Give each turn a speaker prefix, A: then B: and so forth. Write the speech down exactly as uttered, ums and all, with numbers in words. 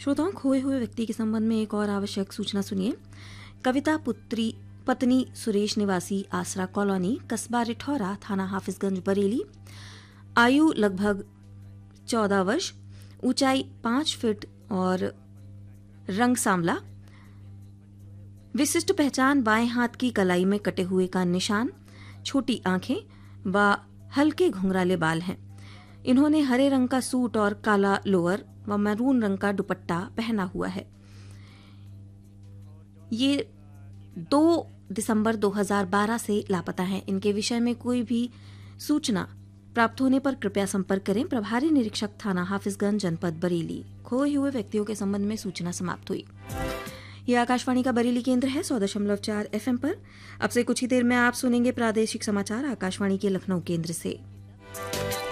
A: श्रोताओं, खोए हुए व्यक्ति के संबंध में एक और आवश्यक सूचना सुनिए। कविता पुत्री पत्नी सुरेश निवासी आसरा कॉलोनी, कस्बा रिठौरा, थाना हाफिजगंज, बरेली। आयु लगभग चौदह वर्ष, ऊंचाई पाँच फीट और रंग सांवला। विशिष्ट पहचान बाएं हाथ की कलाई में कटे हुए का निशान, छोटी आंखें व हल्के घुंघराले बाल हैं। इन्होंने हरे रंग का सूट और काला लोअर व मैरून रंग का दुपट्टा पहना हुआ है। ये दो दिसंबर दो हज़ार बारह से लापता हैं। इनके विषय में कोई भी सूचना प्राप्त होने पर कृपया संपर्क करें। प्रभारी निरीक्षक थाना हाफिजगंज, जनपद बरेली। खोए हुए व्यक्तियों के संबंध में सूचना समाप्त हुई। यह आकाशवाणी का बरेली केंद्र है, सौ दशमलव चार एफएम पर। अब से कुछ ही देर में आप सुनेंगे प्रादेशिक समाचार आकाशवाणी के लखनऊ केंद्र से।